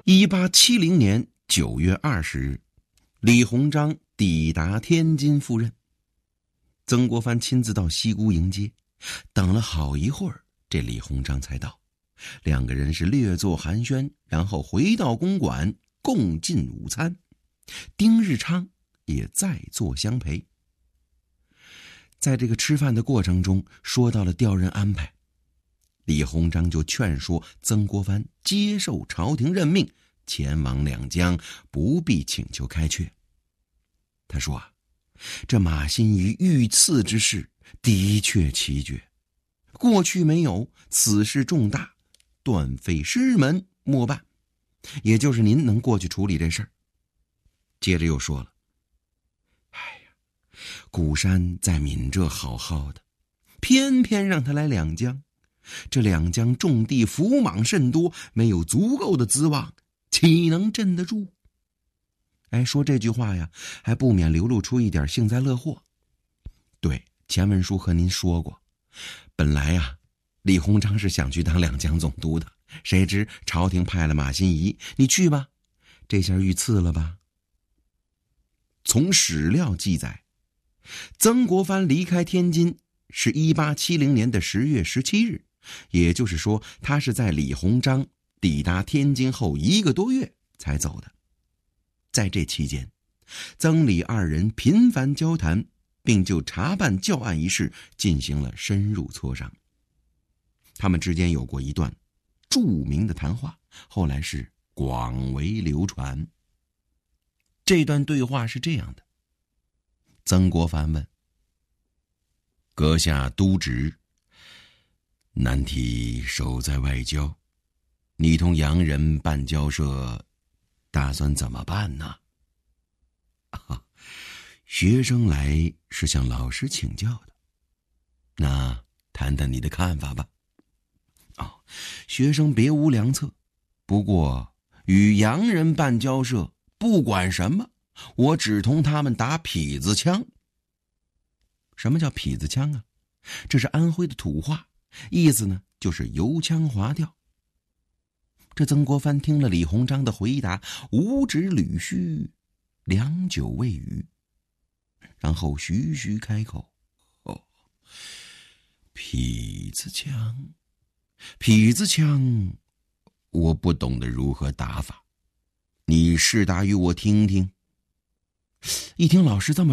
1870年9月20日，李鸿章抵达天津赴任。曾国藩亲自到西沽迎接，等了好一会儿，这李鸿章才到。两个人是略作寒暄，然后回到公馆共进午餐。丁日昌也在座相陪。在这个吃饭的过程中，说到了调任安排，李鸿章就劝说曾国藩接受朝廷任命，前往两江，不必请求开阙。他说这马新贻遇刺之事的确奇绝，过去没有，此事重大，断非师门莫办，也就是您能过去处理这事儿。接着又说了，谷山在闽浙好好的，偏偏让他来两江，这两江种地腐蟒甚多，没有足够的资望，岂能镇得住？说这句话呀，还不免流露出一点幸灾乐祸。对，前文书和您说过，本来李鸿章是想去当两江总督的，谁知朝廷派了马新贻，你去吧，这下遇刺了吧？从史料记载，曾国藩离开天津是1870年10月17日，也就是说，他是在李鸿章抵达天津后1个多月才走的。在这期间，曾李二人频繁交谈，并就查办教案一事进行了深入磋商。他们之间有过一段著名的谈话，后来是广为流传。这段对话是这样的：曾国藩问：阁下督职，难题守在外交，你同洋人办交涉，打算怎么办呢？学生来是向老师请教的，那谈谈你的看法吧。学生别无良策，不过与洋人办交涉，不管什么，我只同他们打痞子枪。什么叫痞子枪啊？这是安徽的土话，意思呢就是油腔滑调。这曾国藩听了李鸿章的回答，五指捋须，良久未语，然后徐徐开口：痞子枪，痞子枪，我不懂得如何打法，你试打与我听听。一听老师这么